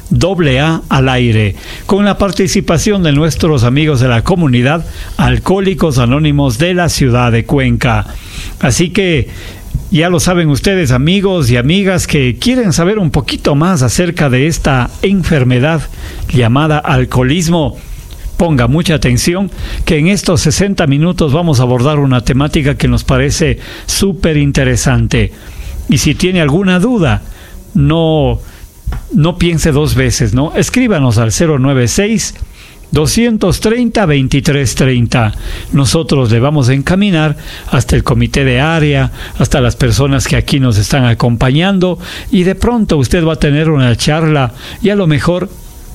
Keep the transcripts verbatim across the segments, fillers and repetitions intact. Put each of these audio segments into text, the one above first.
doble A al aire, con la participación de nuestros amigos de la comunidad Alcohólicos Anónimos de la ciudad de Cuenca. Así que ya lo saben ustedes, amigos y amigas, que quieren saber un poquito más acerca de esta enfermedad llamada alcoholismo. Ponga mucha atención, que en estos sesenta minutos vamos a abordar una temática que nos parece súper interesante. Y si tiene alguna duda, no, no piense dos veces, ¿no? Escríbanos al cero nueve seis, dos tres cero, dos tres tres cero. Nosotros le vamos a encaminar hasta el comité de área, hasta las personas que aquí nos están acompañando, y de pronto usted va a tener una charla y a lo mejor,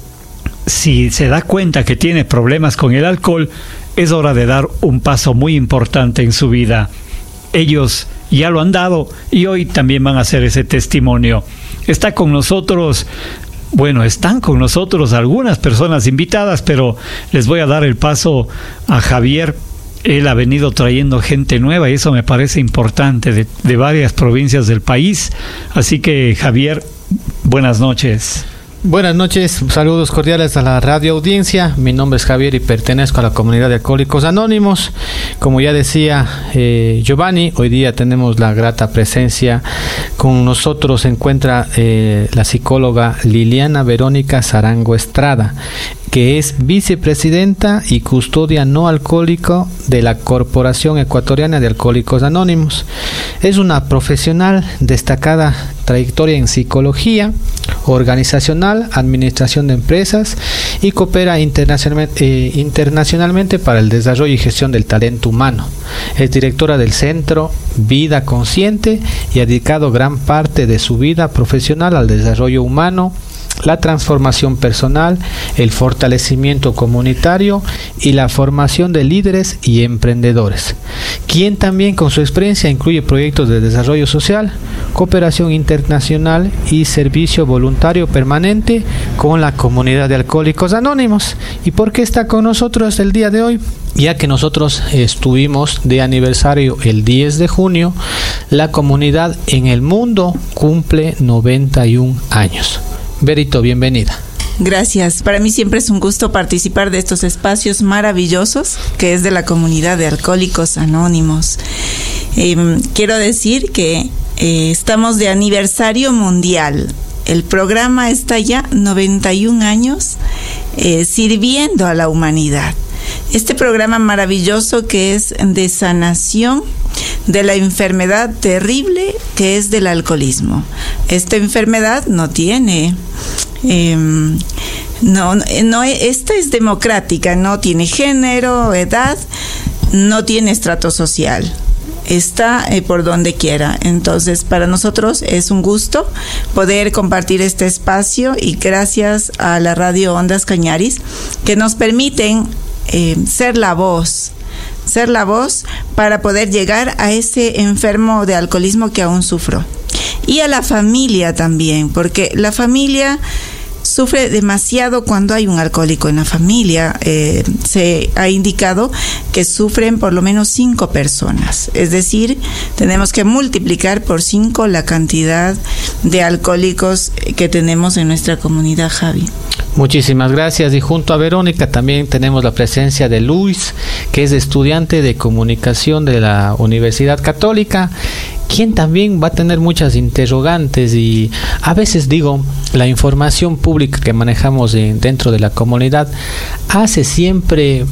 si se da cuenta que tiene problemas con el alcohol, es hora de dar un paso muy importante en su vida. Ellos ya lo han dado y hoy también van a hacer ese testimonio. Está con nosotros, bueno, están con nosotros algunas personas invitadas, pero les voy a dar el paso a Javier. Él ha venido trayendo gente nueva y eso me parece importante, de, de varias provincias del país. Así que, Javier, buenas noches. Buenas noches, saludos cordiales a la radio audiencia. Mi nombre es Javier y pertenezco a la comunidad de Alcohólicos Anónimos. Como ya decía eh, Giovanni, hoy día tenemos la grata presencia. Con nosotros se encuentra eh, la psicóloga Liliana Verónica Zarango Estrada, que es vicepresidenta y custodia no alcohólico de la Corporación Ecuatoriana de Alcohólicos Anónimos. Es una profesional destacada trayectoria en psicología organizacional, administración de empresas y coopera internacionalmente, eh, internacionalmente para el desarrollo y gestión del talento humano. Es directora del Centro Vida Consciente y ha dedicado gran parte de su vida profesional al desarrollo humano, la transformación personal, el fortalecimiento comunitario y la formación de líderes y emprendedores, quien también con su experiencia incluye proyectos de desarrollo social, cooperación internacional y servicio voluntario permanente con la comunidad de Alcohólicos Anónimos. ¿Y por qué está con nosotros el día de hoy? Ya que nosotros estuvimos de aniversario el diez de junio, la comunidad en el mundo cumple noventa y un años. Berito, bienvenida. Gracias. Para mí siempre es un gusto participar de estos espacios maravillosos que es de la comunidad de Alcohólicos Anónimos. Eh, quiero decir que eh, estamos de aniversario mundial. El programa está ya noventa y un años eh, sirviendo a la humanidad. Este programa maravilloso que es de sanación de la enfermedad terrible que es del alcoholismo. Esta enfermedad no tiene, eh, no, no, esta es democrática, no tiene género, edad, no tiene estrato social. Está eh, por donde quiera. Entonces, para nosotros es un gusto poder compartir este espacio y gracias a la radio Ondas Cañaris que nos permiten eh, ser la voz ser la voz para poder llegar a ese enfermo de alcoholismo que aún sufro. Y a la familia también, porque la familia sufre demasiado cuando hay un alcohólico en la familia. Eh, se ha indicado que sufren por lo menos cinco personas. Es decir, tenemos que multiplicar por cinco la cantidad de alcohólicos que tenemos en nuestra comunidad, Javi. Muchísimas gracias. Y junto a Verónica también tenemos la presencia de Luis, que es estudiante de comunicación de la Universidad Católica, quien también va a tener muchas interrogantes. Y a veces digo, la información pública que manejamos en, dentro de la comunidad hace siempre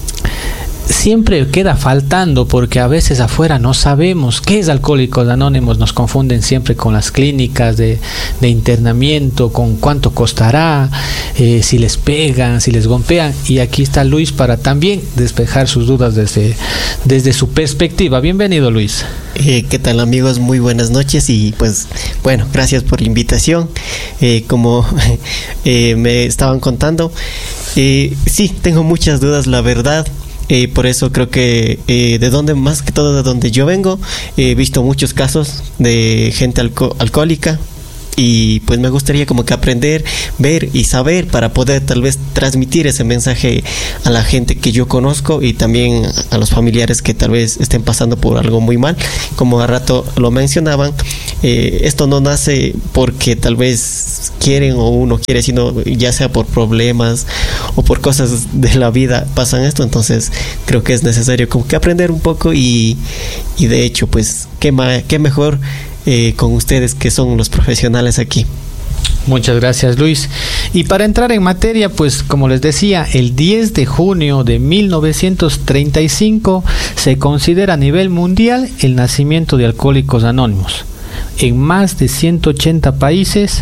siempre queda faltando, porque a veces afuera no sabemos qué es Alcohólicos Anónimos, nos confunden siempre con las clínicas de, de internamiento, con cuánto costará, eh, si les pegan, si les golpean, y aquí está Luis para también despejar sus dudas desde, desde su perspectiva. Bienvenido, Luis. Eh, ¿Qué tal, amigos? Muy buenas noches y pues bueno, gracias por la invitación. Eh, como eh, me estaban contando, eh, sí, tengo muchas dudas, la verdad. Eh, por eso creo que eh, de donde, más que todo de donde yo vengo, he visto muchos casos de gente alco- alcohólica y pues me gustaría como que aprender, ver y saber para poder tal vez transmitir ese mensaje a la gente que yo conozco y también a los familiares que tal vez estén pasando por algo muy mal. Como a rato lo mencionaban, eh, esto no nace porque tal vez quieren o uno quiere, sino ya sea por problemas o por cosas de la vida pasan esto. Entonces creo que es necesario como que aprender un poco y, y de hecho pues qué, ma- qué mejor eh, con ustedes que son los profesionales aquí. Muchas gracias, Luis. Y para entrar en materia, pues como les decía, el diez de junio de mil novecientos treinta y cinco se considera a nivel mundial el nacimiento de Alcohólicos Anónimos en más de ciento ochenta países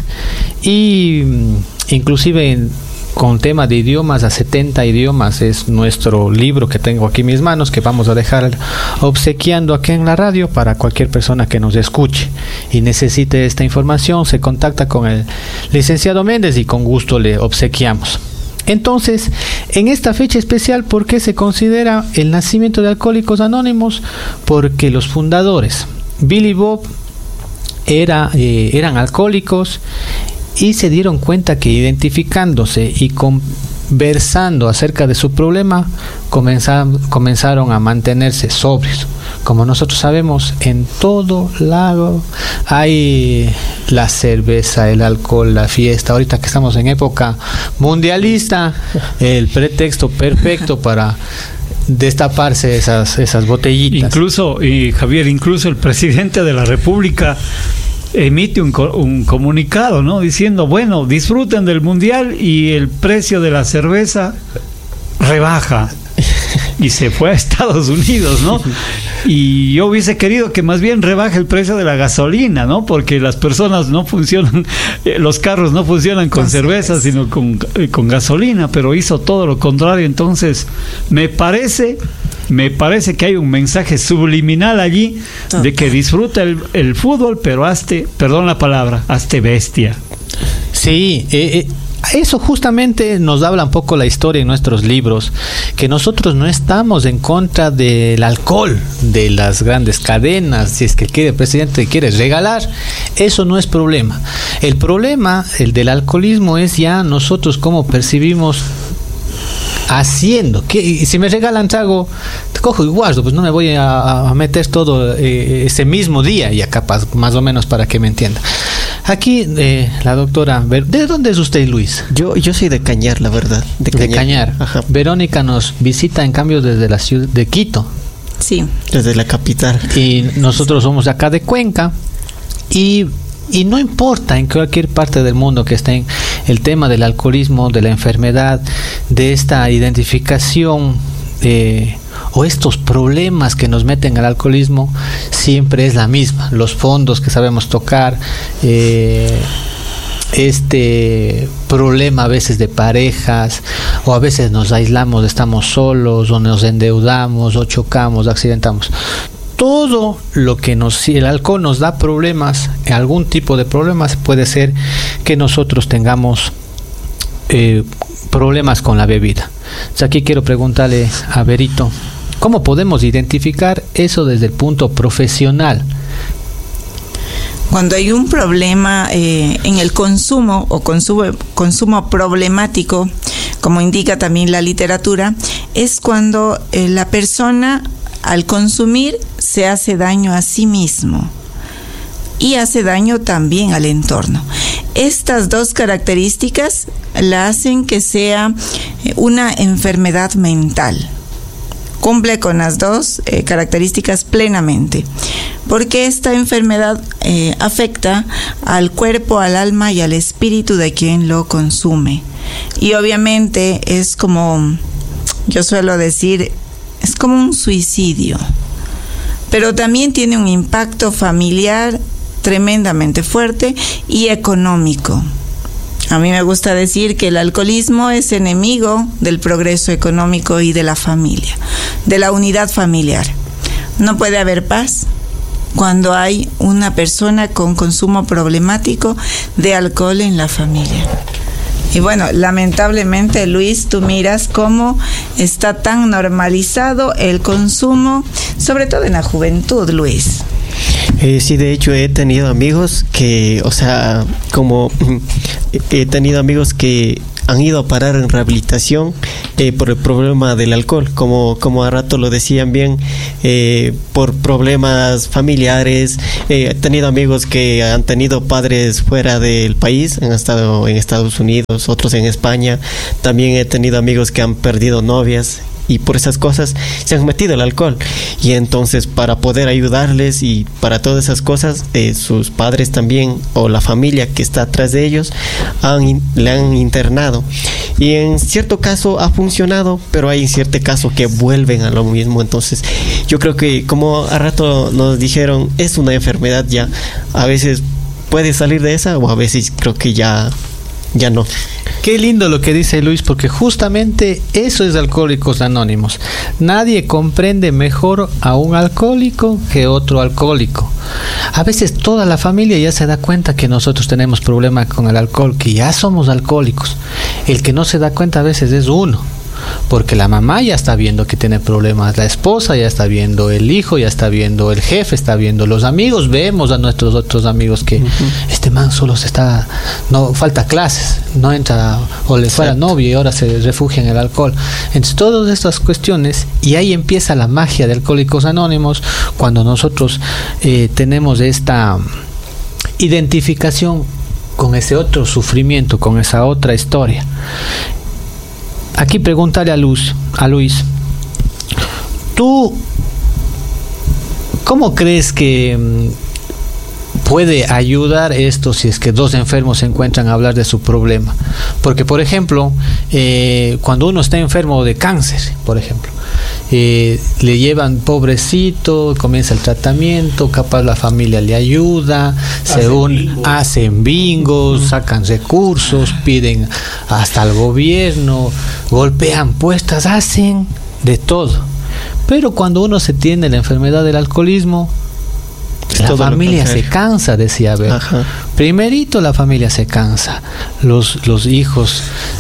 y inclusive en con tema de idiomas, a setenta idiomas. Es nuestro libro que tengo aquí en mis manos, que vamos a dejar obsequiando aquí en la radio para cualquier persona que nos escuche y necesite esta información. Se contacta con el licenciado Méndez y con gusto le obsequiamos. Entonces, en esta fecha especial, ¿por qué se considera el nacimiento de Alcohólicos Anónimos? Porque los fundadores, Bill y Bob, era, eh, eran alcohólicos y se dieron cuenta que identificándose y conversando acerca de su problema comenzaron, comenzaron a mantenerse sobrios. Como nosotros sabemos, en todo lado hay la cerveza, el alcohol, la fiesta. Ahorita que estamos en época mundialista, el pretexto perfecto para destaparse esas, esas botellitas. Incluso, y Javier, incluso el presidente de la República emite un, un comunicado, ¿no? Diciendo, bueno, disfruten del mundial y el precio de la cerveza rebaja. Y se fue a Estados Unidos, ¿no? Y yo hubiese querido que más bien rebaje el precio de la gasolina, ¿no? Porque las personas no funcionan, eh, los carros no funcionan con, con cerveza, sino con, eh, con gasolina, pero hizo todo lo contrario. Entonces, me parece... Me parece que hay un mensaje subliminal allí de que disfruta el, el fútbol, pero hazte, perdón la palabra, hazte bestia. Sí, eh, eh, eso justamente nos habla un poco la historia en nuestros libros, que nosotros no estamos en contra del alcohol, de las grandes cadenas. Si es que quiere el presidente quiere regalar, eso no es problema. El problema, el del alcoholismo, es ya nosotros cómo percibimos haciendo. Que si me regalan trago, te cojo y guardo, pues no me voy a, a meter todo eh, ese mismo día, y acá más o menos para que me entienda. Aquí eh, la doctora, ¿de dónde es usted, Luis? Yo yo soy de Cañar, la verdad. De Cañar. De Cañar. Ajá. Verónica nos visita en cambio desde la ciudad de Quito. Sí. Desde la capital. Y nosotros somos de acá de Cuenca. Y Y no importa en cualquier parte del mundo que estén, el tema del alcoholismo, de la enfermedad, de esta identificación eh, o estos problemas que nos meten al alcoholismo, siempre es la misma. Los fondos que sabemos tocar, eh, este problema a veces de parejas, o a veces nos aislamos, estamos solos, o nos endeudamos, o chocamos, accidentamos. Todo lo que nos, si el alcohol nos da problemas, algún tipo de problemas, puede ser que nosotros tengamos eh, problemas con la bebida. Entonces aquí quiero preguntarle a Berito, ¿cómo podemos identificar eso desde el punto profesional? Cuando hay un problema eh, en el consumo o consumo, consumo problemático, como indica también la literatura, es cuando eh, la persona al consumir se hace daño a sí mismo y hace daño también al entorno. Estas dos características la hacen que sea una enfermedad mental. Cumple con las dos eh, características plenamente, porque esta enfermedad eh, afecta al cuerpo, al alma y al espíritu de quien lo consume. Y obviamente es como, yo suelo decir, es como un suicidio, pero también tiene un impacto familiar tremendamente fuerte y económico. A mí me gusta decir que el alcoholismo es enemigo del progreso económico y de la familia, de la unidad familiar. No puede haber paz cuando hay una persona con consumo problemático de alcohol en la familia. Y bueno, lamentablemente, Luis, tú miras cómo está tan normalizado el consumo, sobre todo en la juventud, Luis. Eh, sí, de hecho he tenido amigos que, o sea, como he tenido amigos que han ido a parar en rehabilitación eh, por el problema del alcohol, como, como a rato lo decían bien, eh, por problemas familiares. Eh, he tenido amigos que han tenido padres fuera del país, han estado en Estados Unidos, otros en España. También he tenido amigos que han perdido novias, y por esas cosas se han metido el alcohol, y entonces para poder ayudarles y para todas esas cosas eh, sus padres también, o la familia que está atrás de ellos, han, le han internado, y en cierto caso ha funcionado, pero hay en cierto caso que vuelven a lo mismo. Entonces yo creo que, como a rato nos dijeron, es una enfermedad ya, a veces puede salir de esa, o a veces creo que ya ya no. Qué lindo lo que dice Luis, porque justamente eso es Alcohólicos Anónimos. Nadie comprende mejor a un alcohólico que otro alcohólico. A veces toda la familia ya se da cuenta que nosotros tenemos problemas con el alcohol, que ya somos alcohólicos. El que no se da cuenta a veces es uno, porque la mamá ya está viendo que tiene problemas, la esposa ya está viendo, el hijo ya está viendo, el jefe está viendo, los amigos, vemos a nuestros otros amigos que uh-huh. este man solo se está, no falta clases, no entra, o le fuera novio y ahora se refugia en el alcohol. Entonces todas estas cuestiones, y ahí empieza la magia de Alcohólicos Anónimos, cuando nosotros eh, tenemos esta identificación con ese otro sufrimiento, con esa otra historia. Aquí preguntarle a Luz, a Luis, ¿tú cómo crees que puede ayudar esto si es que dos enfermos se encuentran a hablar de su problema? Porque, por ejemplo, eh, cuando uno está enfermo de cáncer, por ejemplo, eh, le llevan pobrecito, comienza el tratamiento, capaz la familia le ayuda, se hacen, un, bingo. hacen bingos, uh-huh. sacan recursos, piden hasta al gobierno, golpean puestas, hacen de todo. Pero cuando uno se tiene la enfermedad del alcoholismo, es la familia se cansa, decía Abel. Ajá. Primerito la familia se cansa, los, los hijos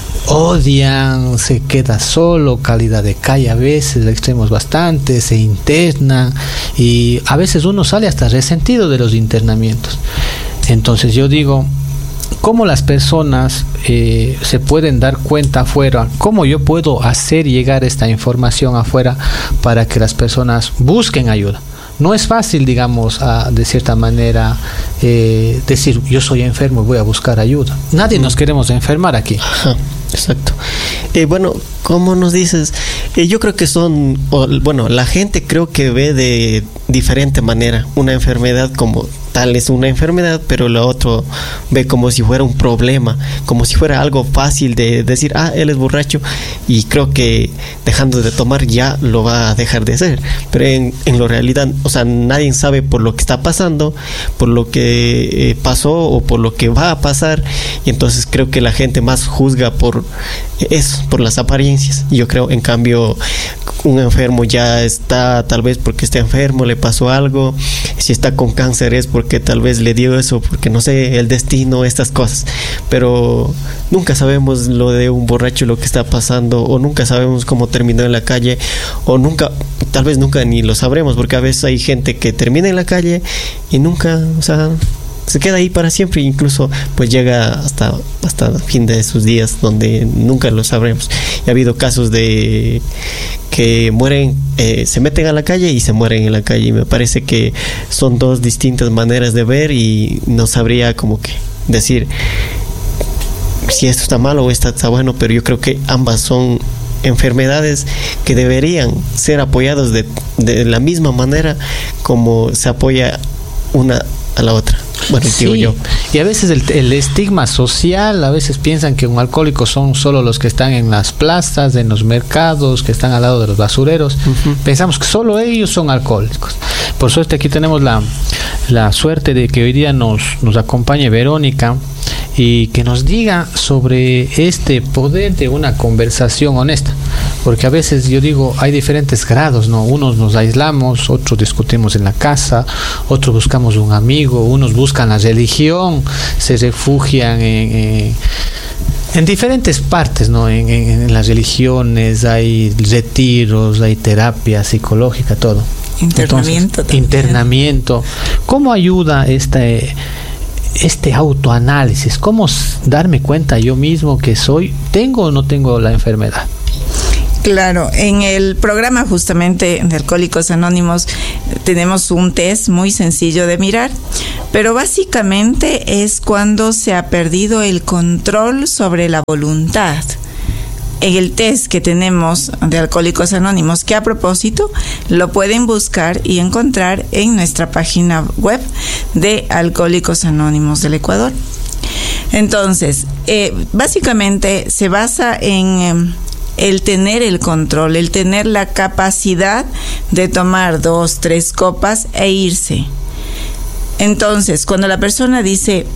odian, se queda solo, calidad de calle a veces, extremos bastante, se internan, y a veces uno sale hasta resentido de los internamientos. Entonces yo digo, ¿cómo las personas eh, se pueden dar cuenta afuera? ¿Cómo yo puedo hacer llegar esta información afuera para que las personas busquen ayuda? No es fácil, digamos, a, de cierta manera, eh, decir yo soy enfermo y voy a buscar ayuda. Nadie nos queremos enfermar aquí. Ajá, exacto. Eh, bueno, ¿cómo nos dices? Eh, yo creo que son, o, bueno, la gente creo que ve de diferente manera una enfermedad como tal, es una enfermedad, pero lo otro ve como si fuera un problema, como si fuera algo fácil de decir, ah, él es borracho, y creo que dejando de tomar ya lo va a dejar de hacer. Pero en, en la realidad, o sea, nadie sabe por lo que está pasando, por lo que eh, pasó o por lo que va a pasar, y entonces creo que la gente más juzga por eso, por las apariencias. Yo creo, en cambio, un enfermo ya está tal vez porque está enfermo, le pasó algo. Si está con cáncer es porque tal vez le dio eso, porque no sé, el destino, estas cosas. Pero nunca sabemos lo de un borracho, lo que está pasando, o nunca sabemos cómo terminó en la calle, o nunca, tal vez nunca ni lo sabremos, porque a veces hay gente que termina en la calle y nunca, o sea, se queda ahí para siempre, incluso pues llega hasta hasta el fin de sus días, donde nunca lo sabremos. Y ha habido casos de que mueren, eh, se meten a la calle y se mueren en la calle, y me parece que son dos distintas maneras de ver, y no sabría como que decir si esto está malo o esto está bueno, pero yo creo que ambas son enfermedades que deberían ser apoyadas de, de la misma manera como se apoya una a la otra. Bueno, sí, digo yo. Y a veces el, el estigma social, a veces piensan que un alcohólico son solo los que están en las plazas, en los mercados, que están al lado de los basureros. Uh-huh. Pensamos que solo ellos son alcohólicos. Por suerte aquí tenemos la, la suerte de que hoy día nos, nos acompañe Verónica, y que nos diga sobre este poder de una conversación honesta, porque a veces yo digo hay diferentes grados, ¿no? Unos nos aislamos, otros discutimos en la casa, otros buscamos un amigo, unos buscan la religión, se refugian en, en, en diferentes partes, ¿no? En, en, en las religiones hay retiros, hay terapia psicológica, todo. Internamiento. Entonces, internamiento. ¿Cómo ayuda este, este autoanálisis? ¿Cómo darme cuenta yo mismo que soy, tengo o no tengo la enfermedad? Claro, en el programa justamente de Alcohólicos Anónimos tenemos un test muy sencillo de mirar, pero básicamente es cuando se ha perdido el control sobre la voluntad. En el test que tenemos de Alcohólicos Anónimos, que a propósito lo pueden buscar y encontrar en nuestra página web de Alcohólicos Anónimos del Ecuador. Entonces, eh, básicamente se basa en eh, el tener el control, el tener la capacidad de tomar dos, tres copas e irse. Entonces, cuando la persona dice,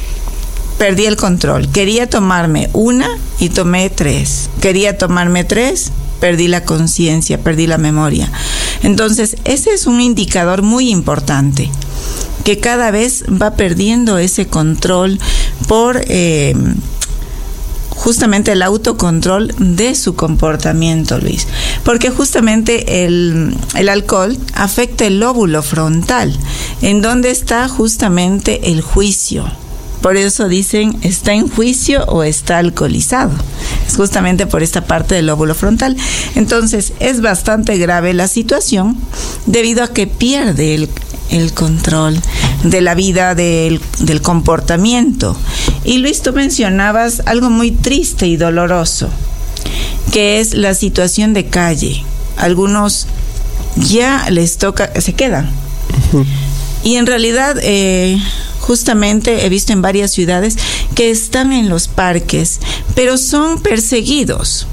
perdí el control, quería tomarme una y tomé tres, quería tomarme tres, perdí la conciencia, perdí la memoria. Entonces, ese es un indicador muy importante, que cada vez va perdiendo ese control por eh, justamente el autocontrol de su comportamiento, Luis. Porque justamente el, el alcohol afecta el lóbulo frontal, en donde está justamente el juicio. Por eso dicen, ¿está en juicio o está alcoholizado? Es justamente por esta parte del lóbulo frontal. Entonces, es bastante grave la situación debido a que pierde el, el control de la vida, del, del comportamiento. Y Luis, tú mencionabas algo muy triste y doloroso, que es la situación de calle. Algunos ya les toca, se quedan. Uh-huh. Y en realidad, eh, justamente he visto en varias ciudades que están en los parques, pero son perseguidos.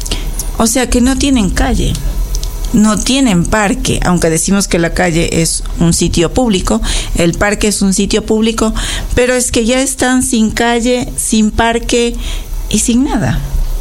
O sea que no tienen calle, no tienen parque, aunque decimos que la calle es un sitio público, el parque es un sitio público, pero es que ya están sin calle, sin parque y sin nada.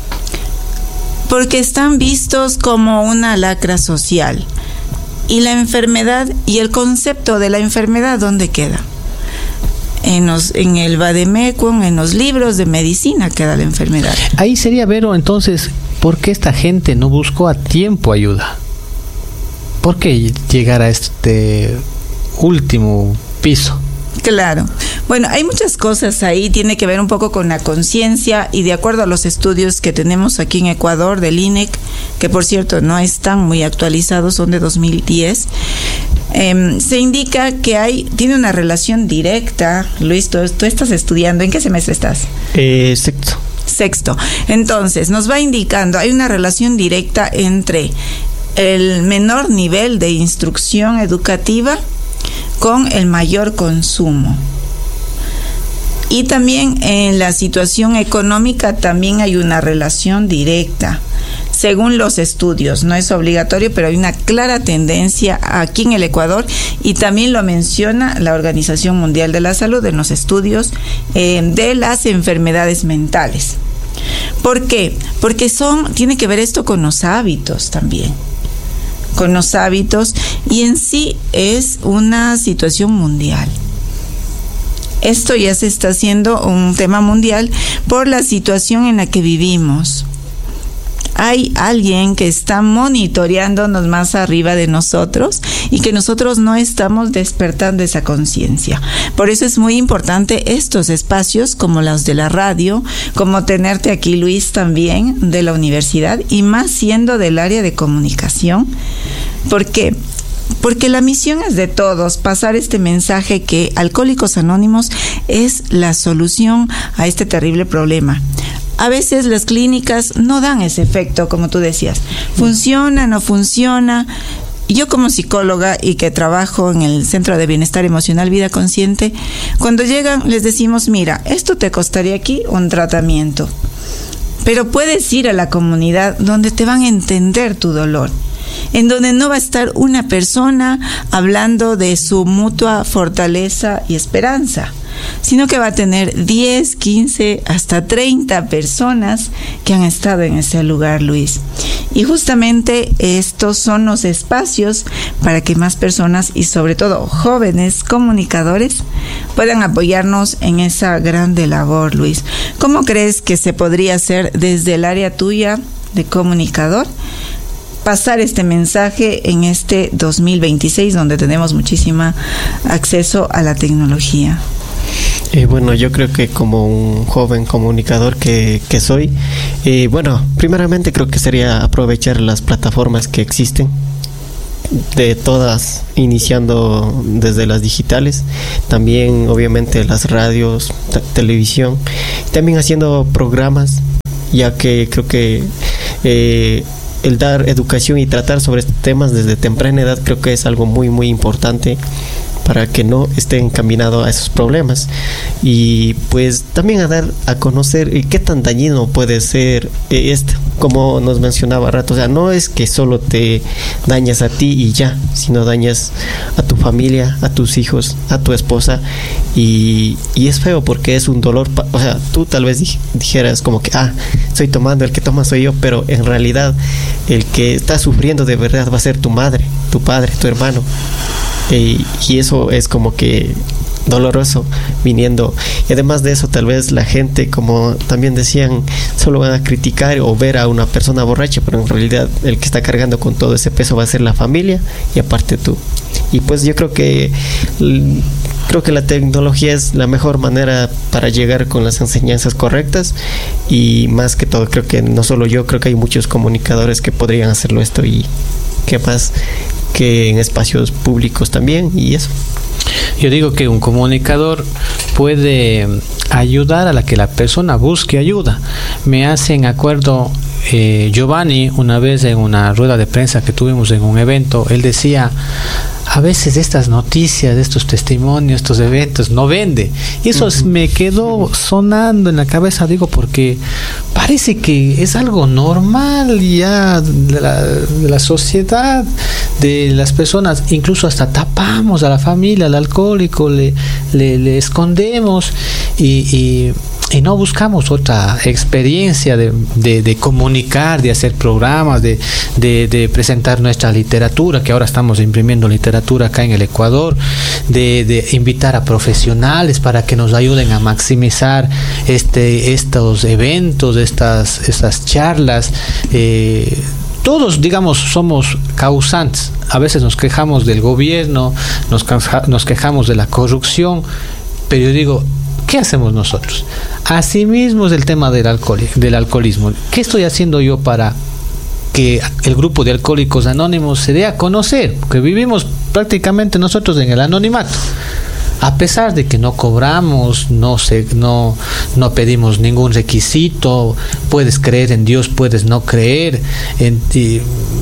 Porque están vistos como una lacra social. Y la enfermedad y el concepto de la enfermedad, ¿dónde queda? En, los, en el vademecum, en los libros de medicina queda la enfermedad. Ahí sería, Vero, entonces, ¿por qué esta gente no buscó a tiempo ayuda? ¿Por qué llegar a este último piso? Claro. Bueno, hay muchas cosas ahí, tiene que ver un poco con la conciencia y de acuerdo a los estudios que tenemos aquí en Ecuador del I N E C, que por cierto no están muy actualizados, son de dos mil diez, eh, se indica que hay, tiene una relación directa. Luis, tú, tú estás estudiando, ¿en qué semestre estás? Eh, sexto. Sexto. Entonces, nos va indicando, hay una relación directa entre el menor nivel de instrucción educativa con el mayor consumo. Y también en la situación económica también hay una relación directa. Según los estudios, no es obligatorio, pero hay una clara tendencia aquí en el Ecuador y también lo menciona la Organización Mundial de la Salud en los estudios eh, de las enfermedades mentales. ¿Por qué? Porque son, tiene que ver esto con los hábitos también. con los hábitos y en sí es una situación mundial. Esto ya se está haciendo un tema mundial por la situación en la que vivimos. Hay alguien que está monitoreándonos más arriba de nosotros y que nosotros no estamos despertando esa conciencia. Por eso es muy importante estos espacios como los de la radio, como tenerte aquí, Luis, también de la universidad y más siendo del área de comunicación. ¿Por qué? Porque la misión es de todos, pasar este mensaje que Alcohólicos Anónimos es la solución a este terrible problema. A veces las clínicas no dan ese efecto, como tú decías. Funciona, no funciona. Yo como psicóloga y que trabajo en el Centro de Bienestar Emocional Vida Consciente, cuando llegan les decimos, mira, esto te costaría aquí un tratamiento, pero puedes ir a la comunidad donde te van a entender tu dolor, en donde no va a estar una persona hablando de su mutua fortaleza y esperanza, sino que va a tener diez, quince, hasta treinta personas que han estado en ese lugar, Luis. Y justamente estos son los espacios para que más personas y sobre todo jóvenes comunicadores puedan apoyarnos en esa grande labor, Luis. ¿Cómo crees que se podría hacer desde el área tuya de comunicador pasar este mensaje en este dos mil veintiséis, donde tenemos muchísimo acceso a la tecnología? Eh, bueno, yo creo que como un joven comunicador que, que soy, eh, bueno, primeramente creo que sería aprovechar las plataformas que existen, de todas, iniciando desde las digitales, también obviamente las radios, t- televisión, también haciendo programas, ya que creo que eh, el dar educación y tratar sobre estos temas desde temprana edad creo que es algo muy muy importante para que no estén encaminados a esos problemas, y pues también a dar a conocer qué tan dañino puede ser eh, esto, como nos mencionaba rato. O sea, no es que solo te dañas a ti y ya, sino dañas a tu familia, a tus hijos, a tu esposa, y, y es feo porque es un dolor. Pa- o sea, tú tal vez dij- dijeras como que, ah, estoy tomando, el que toma soy yo, pero en realidad el que está sufriendo de verdad va a ser tu madre, tu padre, tu hermano. Y, y eso es como que doloroso viniendo, y además de eso tal vez la gente, como también decían, solo van a criticar o ver a una persona borracha, pero en realidad el que está cargando con todo ese peso va a ser la familia y aparte tú. Y pues yo creo que creo que la tecnología es la mejor manera para llegar con las enseñanzas correctas, y más que todo creo que no solo yo, creo que hay muchos comunicadores que podrían hacerlo esto, y qué más que en espacios públicos también, y eso. Yo digo que un comunicador puede ayudar a la que la persona busque ayuda. Me hacen acuerdo eh, Giovanni, una vez en una rueda de prensa que tuvimos en un evento, él decía: a veces estas noticias, estos testimonios, estos eventos no vende. Y eso uh-huh. me quedó sonando en la cabeza, digo, porque parece que es algo normal ya de la, de la sociedad, de las personas. Incluso hasta tapamos a la familia, al alcohólico, le, le, le escondemos y, y y no buscamos otra experiencia de, de, de comunicar, de hacer programas, de, de, de presentar nuestra literatura, que ahora estamos imprimiendo literatura acá en el Ecuador, de, de invitar a profesionales para que nos ayuden a maximizar este, estos eventos, estas, estas charlas. Eh, Todos, digamos, somos causantes. A veces nos quejamos del gobierno, nos, nos quejamos de la corrupción, pero yo digo, ¿qué hacemos nosotros? Asimismo es el tema del alcohol, del alcoholismo. ¿Qué estoy haciendo yo para que el grupo de Alcohólicos Anónimos se dé a conocer? Porque vivimos prácticamente nosotros en el anonimato. A pesar de que no cobramos, no se, no, no pedimos ningún requisito, puedes creer en Dios, puedes no creer, en, y,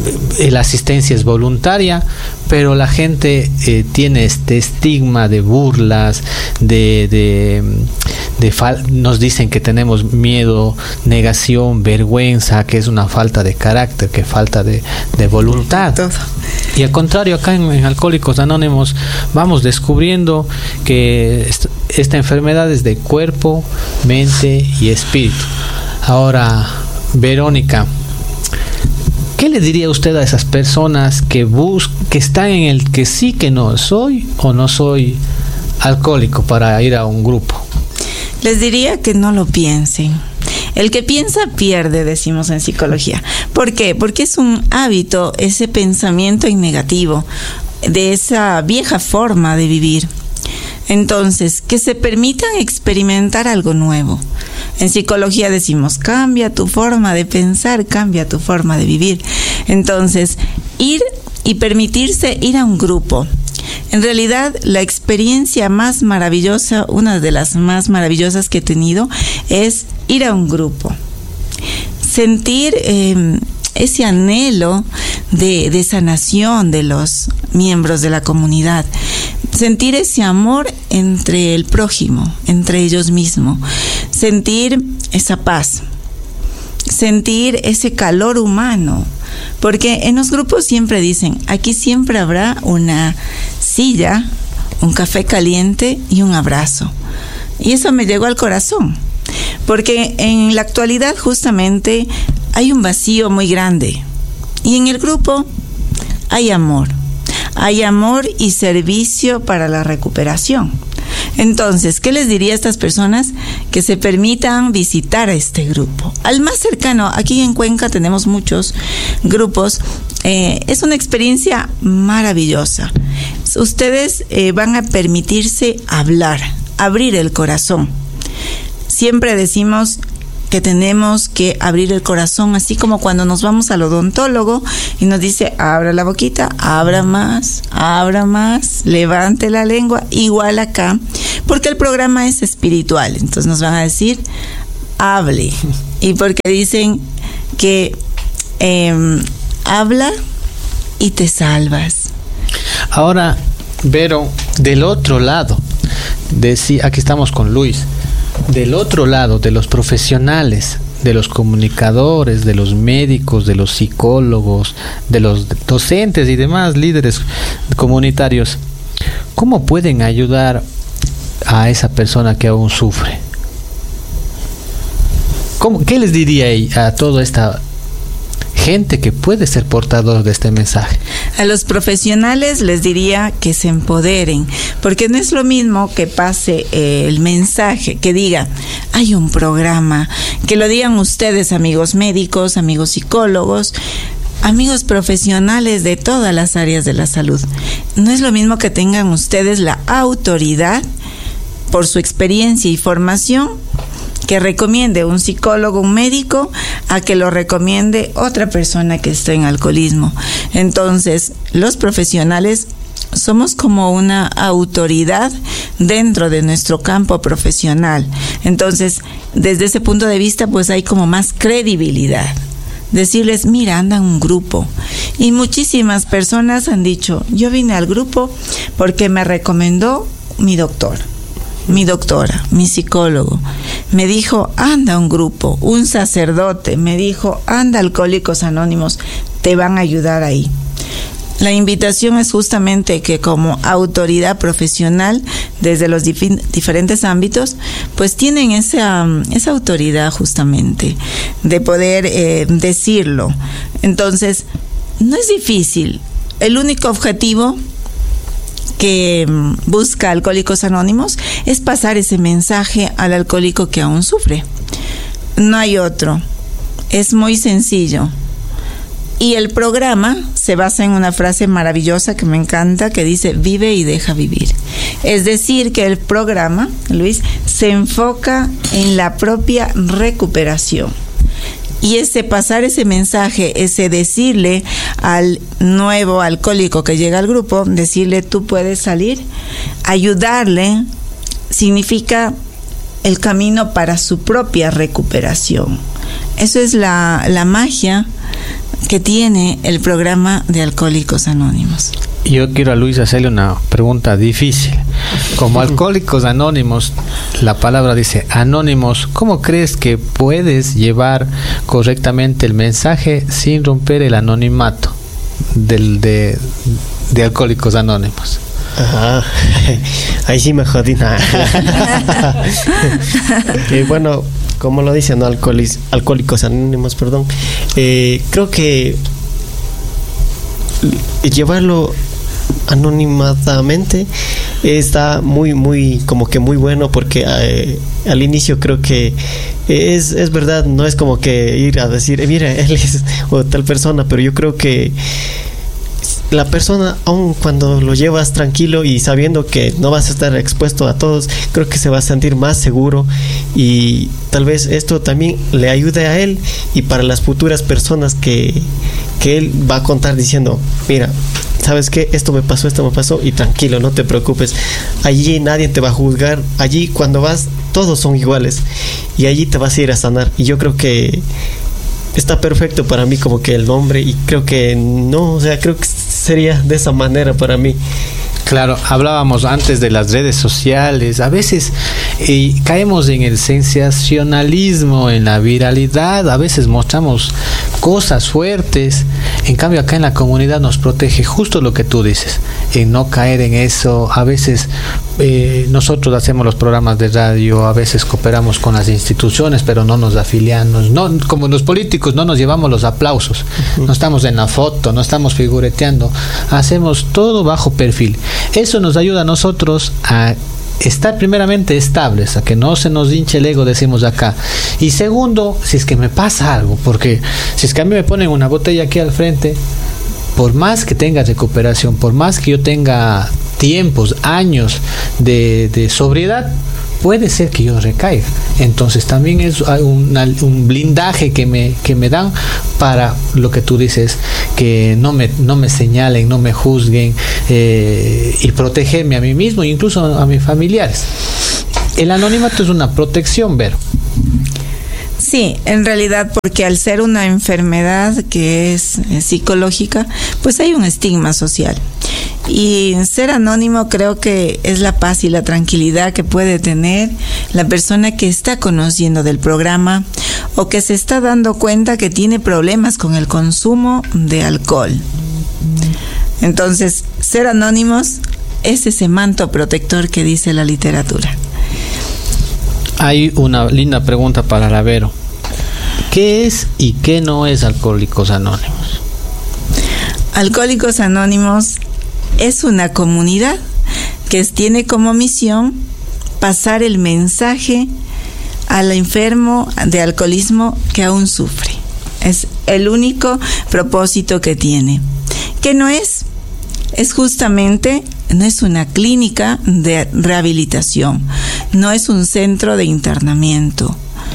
y la asistencia es voluntaria, pero la gente eh, tiene este estigma de burlas, de, de, de fal- nos dicen que tenemos miedo, negación, vergüenza, que es una falta de carácter, que falta de, de voluntad. Todo. Y al contrario, acá en, en Alcohólicos Anónimos vamos descubriendo que est- esta enfermedad es de cuerpo, mente y espíritu. Ahora, Verónica, ¿qué le diría usted a esas personas que bus- que están en el que sí, que no soy o no soy alcohólico, para ir a un grupo? Les diría que no lo piensen. El que piensa pierde, decimos en psicología. ¿Por qué? Porque es un hábito, ese pensamiento en negativo, de esa vieja forma de vivir. Entonces, que se permitan experimentar algo nuevo. En psicología decimos, cambia tu forma de pensar, cambia tu forma de vivir. Entonces, ir y permitirse ir a un grupo. En realidad, la experiencia más maravillosa, una de las más maravillosas que he tenido, es ir a un grupo. Sentir eh, ese anhelo de, de sanación de los miembros de la comunidad. Sentir ese amor entre el prójimo, entre ellos mismos. Sentir esa paz. Sentir ese calor humano. Porque en los grupos siempre dicen, aquí siempre habrá una silla, un café caliente y un abrazo. Y eso me llegó al corazón. Porque en la actualidad justamente hay un vacío muy grande. Y en el grupo hay amor. Hay amor y servicio para la recuperación. Entonces, ¿qué les diría a estas personas? Que se permitan visitar a este grupo. Al más cercano, aquí en Cuenca tenemos muchos grupos eh, es una experiencia maravillosa. Ustedes eh, van a permitirse hablar, abrir el corazón. Siempre decimos que tenemos que abrir el corazón, así como cuando nos vamos al odontólogo y nos dice, abra la boquita, abra más, abra más, levante la lengua, igual acá, porque el programa es espiritual, entonces nos van a decir, hable, y porque dicen que eh, habla y te salvas. Ahora, Vero, del otro lado, de, sí, aquí estamos con Luis. Del otro lado, de los profesionales, de los comunicadores, de los médicos, de los psicólogos, de los docentes y demás líderes comunitarios, ¿cómo pueden ayudar a esa persona que aún sufre? ¿Cómo, ¿Qué les diría a toda esta gente que puede ser portador de este mensaje? A los profesionales les diría que se empoderen, porque no es lo mismo que pase eh, el mensaje, que diga, hay un programa, que lo digan ustedes, amigos médicos, amigos psicólogos, amigos profesionales de todas las áreas de la salud. No es lo mismo que tengan ustedes la autoridad por su experiencia y formación, que recomiende un psicólogo, un médico, a que lo recomiende otra persona que esté en alcoholismo. Entonces, los profesionales somos como una autoridad dentro de nuestro campo profesional. Entonces, desde ese punto de vista, pues hay como más credibilidad. Decirles, mira, anda un grupo. Y muchísimas personas han dicho, yo vine al grupo porque me recomendó mi doctor. Mi doctora, mi psicólogo, me dijo, anda un grupo, un sacerdote, me dijo, anda Alcohólicos Anónimos, te van a ayudar ahí. La invitación es justamente que como autoridad profesional, desde los dif- diferentes ámbitos, pues tienen esa, esa autoridad justamente de poder eh, decirlo. Entonces, no es difícil. El único objetivo que busca Alcohólicos Anónimos es pasar ese mensaje al alcohólico que aún sufre. No hay otro. Es muy sencillo. Y el programa se basa en una frase maravillosa que me encanta, que dice, vive y deja vivir. Es decir, que el programa, Luis, se enfoca en la propia recuperación. Y ese pasar ese mensaje, ese decirle al nuevo alcohólico que llega al grupo, decirle tú puedes salir, ayudarle, significa el camino para su propia recuperación. Eso es la, la magia que tiene el programa de Alcohólicos Anónimos. Yo quiero a Luis hacerle una pregunta difícil. Como Alcohólicos Anónimos, la palabra dice anónimos, ¿cómo crees que puedes llevar correctamente el mensaje sin romper el anonimato del, de, de Alcohólicos Anónimos? Ajá, ahí sí me jodí nada. eh, bueno, como lo dicen, ¿no? Alcohólicos, Alcohólicos Anónimos, perdón. Eh, creo que llevarlo anónimamente está muy muy como que muy bueno, porque eh, al inicio creo que es, es verdad, no es como que ir a decir, eh, mira, él es o tal persona, pero yo creo que la persona, aun cuando lo llevas tranquilo y sabiendo que no vas a estar expuesto a todos, creo que se va a sentir más seguro, y tal vez esto también le ayude a él y para las futuras personas que, que él va a contar diciendo, mira, ¿sabes qué? Esto me pasó, esto me pasó, y tranquilo, no te preocupes. Allí nadie te va a juzgar. Allí cuando vas, todos son iguales. Y allí te vas a ir a sanar. Y yo creo que está perfecto para mí como que el nombre, y creo que no, o sea, creo que sería de esa manera para mí. Claro, hablábamos antes de las redes sociales. A veces eh, caemos en el sensacionalismo, en la viralidad. A veces mostramos cosas fuertes. En cambio, acá en la comunidad nos protege justo lo que tú dices, en no caer en eso. A veces eh, nosotros hacemos los programas de radio, a veces cooperamos con las instituciones, pero no nos afiliamos. No, como los políticos, no nos llevamos los aplausos. Uh-huh. No estamos en la foto, no estamos figureteando. Hacemos todo bajo perfil. Eso nos ayuda a nosotros a estar primeramente estables, a que no se nos hinche el ego, decimos acá. Y segundo, si es que me pasa algo, porque si es que a mí me ponen una botella aquí al frente, por más que tenga recuperación, por más que yo tenga tiempos, años de, de sobriedad, puede ser que yo recaiga. Entonces también es un, un blindaje que me, que me dan para lo que tú dices, que no me, no me señalen, no me juzguen, eh, y protegerme a mí mismo, incluso a mis familiares. El anonimato es una protección, Vero. Sí, en realidad, porque al ser una enfermedad que es, es psicológica, pues hay un estigma social. Y ser anónimo creo que es la paz y la tranquilidad que puede tener la persona que está conociendo del programa o que se está dando cuenta que tiene problemas con el consumo de alcohol. Entonces, ser anónimos es ese manto protector que dice la literatura. Hay una linda pregunta para la Vero. ¿Qué es y qué no es Alcohólicos Anónimos? Alcohólicos Anónimos es una comunidad que tiene como misión pasar el mensaje al enfermo de alcoholismo que aún sufre. Es el único propósito que tiene. ¿Qué no es? Es justamente, no es una clínica de rehabilitación, no es un centro de internamiento,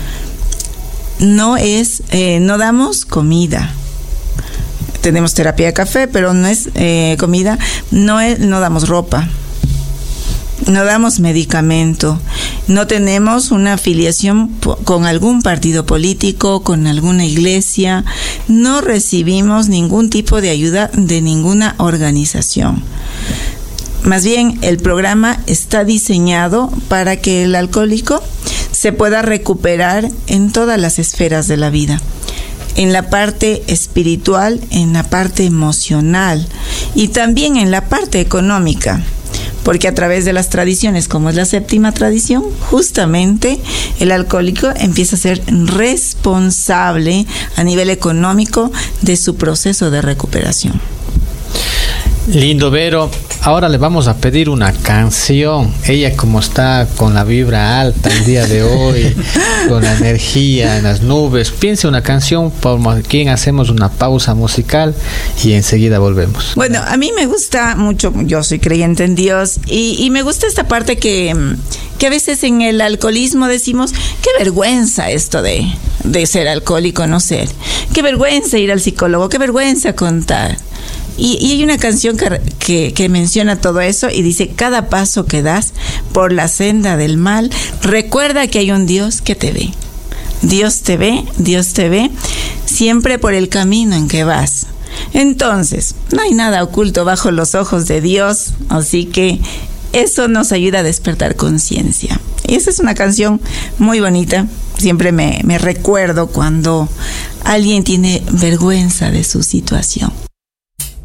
no es, eh, no damos comida. Tenemos terapia de café, pero no es eh, comida, no, es, no damos ropa, no damos medicamento, no tenemos una afiliación con algún partido político, con alguna iglesia, no recibimos ningún tipo de ayuda de ninguna organización. Más bien, el programa está diseñado para que el alcohólico se pueda recuperar en todas las esferas de la vida. En la parte espiritual, en la parte emocional y también en la parte económica, porque a través de las tradiciones, como es la séptima tradición, justamente el alcohólico empieza a ser responsable a nivel económico de su proceso de recuperación. Lindo, Vero. Ahora le vamos a pedir una canción. Ella, como está con la vibra alta el día de hoy, con la energía en las nubes, piense una canción, por quien hacemos una pausa musical y enseguida volvemos. Bueno, a mí me gusta mucho, yo soy creyente en Dios, y, y me gusta esta parte que, que a veces en el alcoholismo decimos, qué vergüenza esto de, de ser alcohólico, no ser. Qué vergüenza ir al psicólogo, qué vergüenza contar. Y, y hay una canción que, que, que menciona todo eso y dice, cada paso que das por la senda del mal, recuerda que hay un Dios que te ve. Dios te ve, Dios te ve, siempre por el camino en que vas. Entonces, no hay nada oculto bajo los ojos de Dios, así que eso nos ayuda a despertar conciencia. Y esa es una canción muy bonita. Siempre me, me recuerdo cuando alguien tiene vergüenza de su situación.